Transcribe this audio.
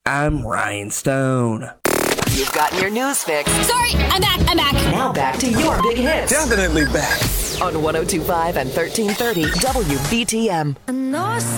I'm Ryan Stone. You've gotten your news fix. Sorry, I'm back. Now back to your big hits. Definitely back. On 102.5 and 1330 WBTM.